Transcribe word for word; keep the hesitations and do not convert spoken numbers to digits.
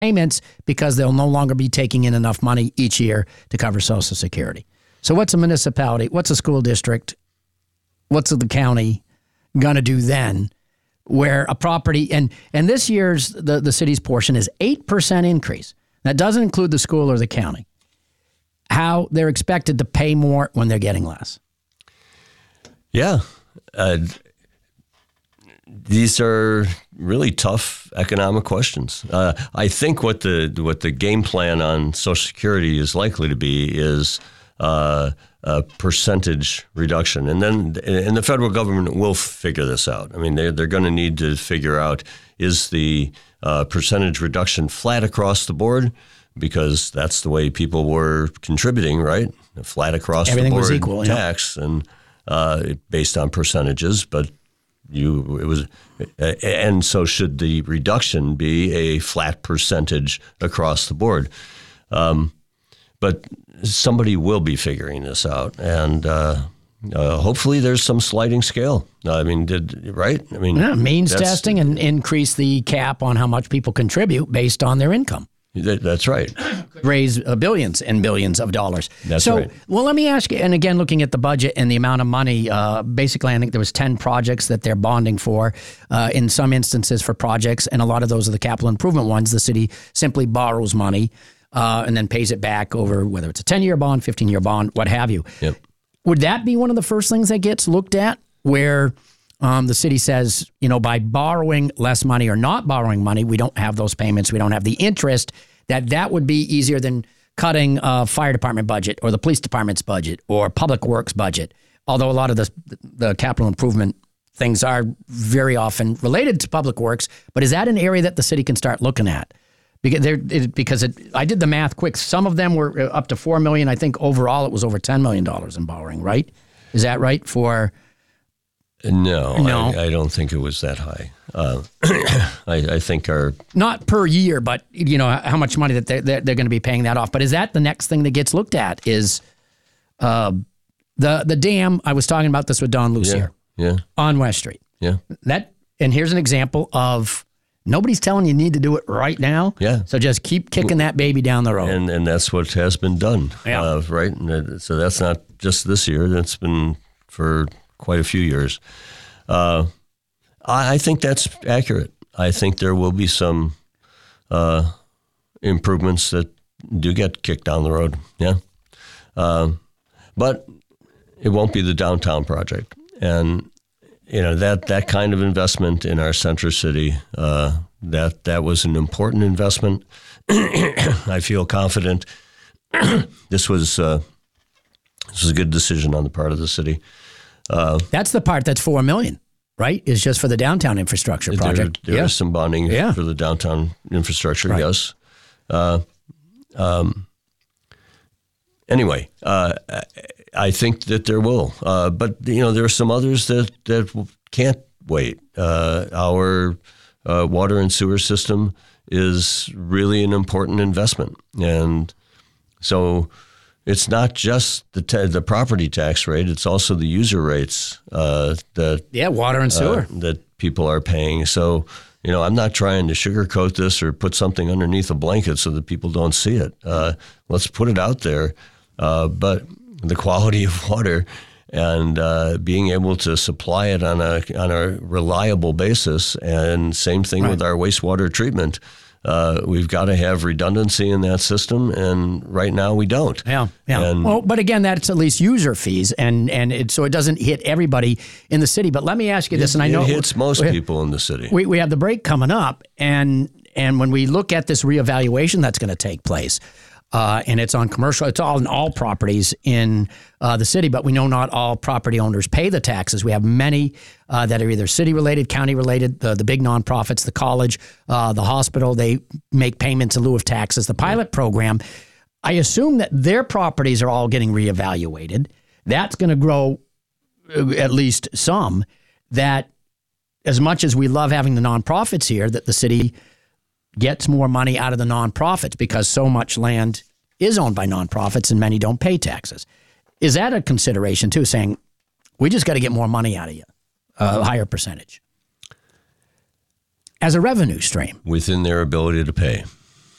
payments because they'll no longer be taking in enough money each year to cover Social Security. So what's a municipality, what's a school district, what's the county going to do then where a property, and, and this year's, the, the city's portion is eight percent increase. That doesn't include the school or the county. How they're expected to pay more when they're getting less. Yeah. Uh, these are really tough economic questions. Uh, I think what the what the game plan on Social Security is likely to be is uh, a percentage reduction, and then and the federal government will figure this out. I mean, they're they're going to need to figure out, is the uh, percentage reduction flat across the board, because that's the way people were contributing, right? Flat across Everything the board was equal, tax, yeah. and uh, based on percentages, but. You it was, and so should the reduction be a flat percentage across the board? Um, but somebody will be figuring this out, and uh, uh, hopefully there's some sliding scale. I mean, did right? I mean, yeah, means testing and increase the cap on how much people contribute based on their income. That, that's right. Raise uh, billions and billions of dollars. That's so, right. Well, let me ask you, and again, looking at the budget and the amount of money, uh, basically, I think there was ten projects that they're bonding for, uh, in some instances for projects, and a lot of those are the capital improvement ones. The city simply borrows money uh, and then pays it back over, whether it's a ten-year bond, fifteen-year bond, what have you. Yep. Would that be one of the first things that gets looked at, where um, the city says, you know, by borrowing less money or not borrowing money, we don't have those payments, we don't have the interest, that that would be easier than cutting a fire department budget or the police department's budget or public works budget, although a lot of the, the capital improvement things are very often related to public works. But is that an area that the city can start looking at? Because, it, because it, I did the math quick. Some of them were up to four million dollars. I think overall it was over ten million dollars in borrowing, right? Is that right for... No, no. I, I don't think it was that high. Uh, I, I think our... Not per year, but you know how much money that they're, they're, they're going to be paying that off. But is that the next thing that gets looked at is uh, the the dam? I was talking about this with Don Luce yeah, here yeah. on West Street. Yeah. That, and here's an example of nobody's telling you need to do it right now. Yeah. So just keep kicking that baby down the road. And and that's what has been done. Yeah. Uh, right. And so that's not just this year. That's been for quite a few years. Uh, I, I think that's accurate. I think there will be some uh, improvements that do get kicked down the road. Yeah. Uh, but it won't be the downtown project. And, you know, that, that kind of investment in our center city, uh, that, that was an important investment. I feel confident this was, uh, this was a good decision on the part of the city. Uh, that's the part that's four million dollars, right? Is just for the downtown infrastructure project. There, there yeah. is some bonding yeah. for the downtown infrastructure, right. yes. Uh, um, anyway, uh, I think that there will. Uh, but, you know, there are some others that, that can't wait. Uh, our uh, water and sewer system is really an important investment. And so... It's not just the ta- the property tax rate; it's also the user rates uh, that yeah, water and sewer uh, that people are paying. So, you know, I'm not trying to sugarcoat this or put something underneath a blanket so that people don't see it. Uh, let's put it out there. Uh, but the quality of water and uh, being able to supply it on a on a reliable basis, and same thing right. with our wastewater treatment. Uh, we've got to have redundancy in that system, and right now we don't. Yeah, yeah. And, well, but again, that's at least user fees, and and it, so it doesn't hit everybody in the city. But let me ask you this, it, and I know it hits most we, people in the city. We we have the break coming up, and and when we look at this reevaluation that's going to take place, uh, and it's on commercial, it's all in all properties in uh, the city, but we know not all property owners pay the taxes. We have many uh, that are either city-related, county-related, the, the big nonprofits, the college, uh, the hospital, they make payments in lieu of taxes. The pilot yeah. program, I assume that their properties are all getting reevaluated. That's going to grow at least some, that as much as we love having the nonprofits here, that the city gets more money out of the nonprofits because so much land is owned by nonprofits and many don't pay taxes. Is that a consideration too, saying we just got to get more money out of you, a higher percentage as a revenue stream? Within their ability to pay.